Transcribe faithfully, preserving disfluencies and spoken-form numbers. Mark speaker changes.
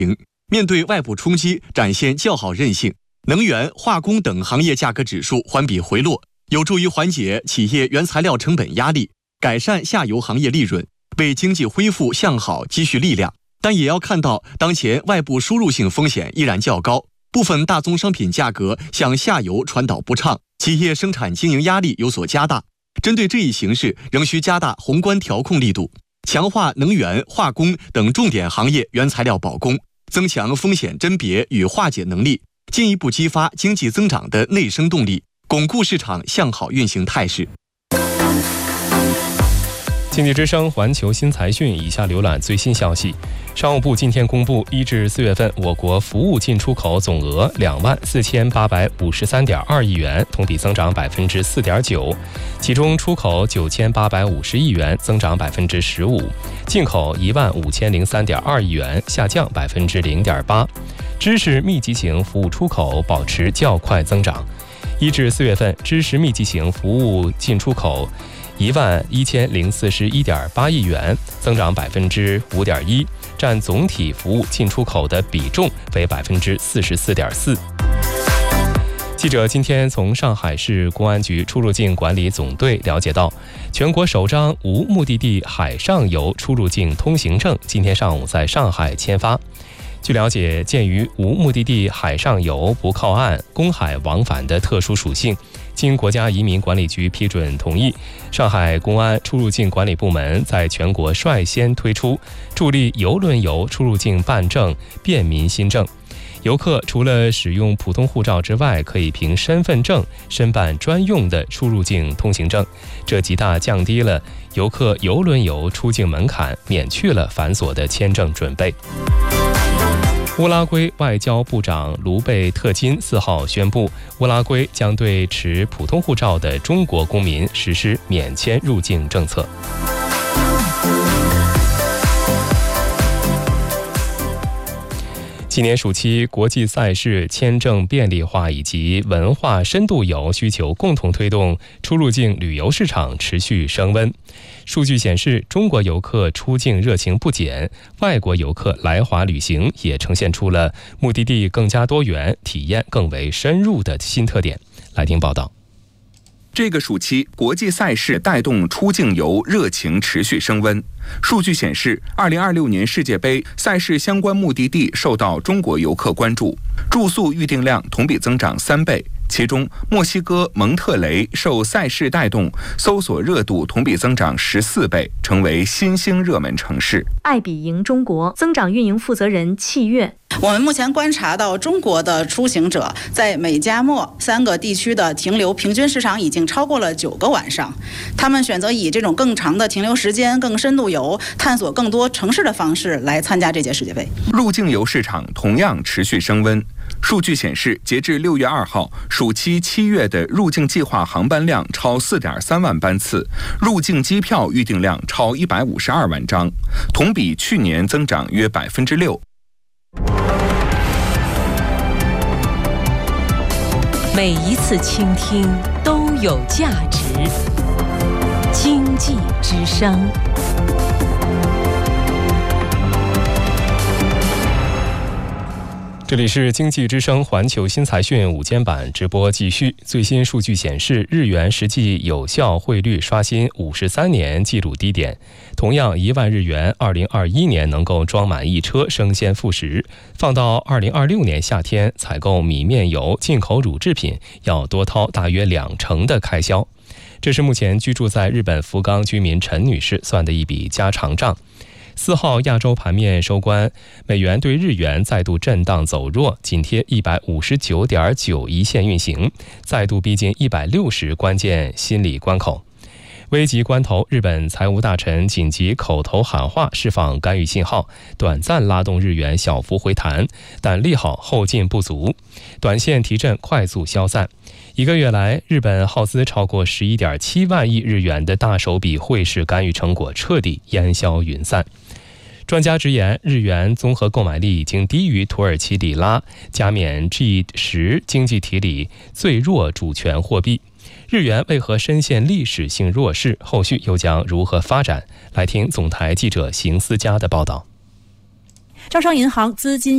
Speaker 1: 面对外部冲击展现较好韧性。能源、化工等行业价格指数环比回落，有助于缓解企业原材料成本压力，改善下游行业利润，为经济恢复向好积蓄力量。但也要看到，当前外部输入性风险依然较高，部分大宗商品价格向下游传导不畅，企业生产经营压力有所加大。针对这一形势，仍需加大宏观调控力度，强化能源、化工等重点行业原材料保供，增强风险甄别与化解能力，进一步激发经济增长的内生动力，巩固市场向好运行态势。
Speaker 2: 经济之声环球新财讯，以下浏览最新消息。商务部今天公布，一至四月份我国服务进出口总额两万四千八百五十三点二亿元，同比增长百分之四点九。其中出口九千八百五十亿元，增长百分之十五；进口一万五千零三点二亿元，下降百分之零点八。知识密集型服务出口保持较快增长。一至四月份，知识密集型服务进出口一万一千零四十一点八亿元，增长百分之五点一，占总体服务进出口的比重为百分之四十四点四。记者今天从上海市公安局出入境管理总队了解到，全国首张无目的地海上游出入境通行证今天上午在上海签发。据了解，鉴于无目的地海上游不靠岸、公海往返的特殊属性，经国家移民管理局批准同意，上海公安出入境管理部门在全国率先推出助力邮轮游出入境办证便民新政。游客除了使用普通护照之外，可以凭身份证申办专用的出入境通行证，这极大降低了游客邮轮游出境门槛，免去了繁琐的签证准备。乌拉圭外交部长卢贝特金四号宣布，乌拉圭将对持普通护照的中国公民实施免签入境政策。今年暑期，国际赛事、签证便利化以及文化深度游需求共同推动出入境旅游市场持续升温。数据显示，中国游客出境热情不减，外国游客来华旅行也呈现出了目的地更加多元、体验更为深入的新特点。来听报道。
Speaker 3: 这个暑期，国际赛事带动出境游热情持续升温。数据显示，二零二六年世界杯赛事相关目的地受到中国游客关注，住宿预订量同比增长三倍。其中，墨西哥蒙特雷受赛事带动，搜索热度同比增长十四倍，成为新兴热门城市。
Speaker 4: 爱彼迎中国增长运营负责人戚月。
Speaker 5: 我们目前观察到，中国的出行者在美加墨三个地区的停留平均时长已经超过了九个晚上。他们选择以这种更长的停留时间、更深度游、探索更多城市的方式来参加这届世界杯。
Speaker 3: 入境游市场同样持续升温。数据显示，截至六月二号，暑期七月的入境计划航班量超四点三万班次，入境机票预订量超一百五十二万张，同比去年增长约百分之六。
Speaker 6: 每一次倾听都有价值。经济之声。
Speaker 2: 这里是经济之声环球新财讯午间版直播继续。最新数据显示，日元实际有效汇率刷新五十三年纪录低点。同样，一万日元二零二一年能够装满一车生鲜副食，放到二零二六年夏天，采购米面油、进口乳制品要多掏大约两成的开销。这是目前居住在日本福冈居民陈女士算的一笔家常账。四号亚洲盘面收官，美元对日元再度震荡走弱，紧贴一百五十九点九一线运行，再度逼近一百六十关键心理关口。危急关头，日本财务大臣紧急口头喊话，释放干预信号，短暂拉动日元小幅回弹，但利好后劲不足，短线提振快速消散。一个月来，日本耗资超过 十一点七万亿日元的大手笔汇市干预成果彻底烟消云散。专家直言，日元综合购买力已经低于土耳其里拉，加冕 G 十 经济体里最弱主权货币。日元为何深陷历史性弱势？后续又将如何发展？来听总台记者邢思佳的报道。
Speaker 7: 招商银行资金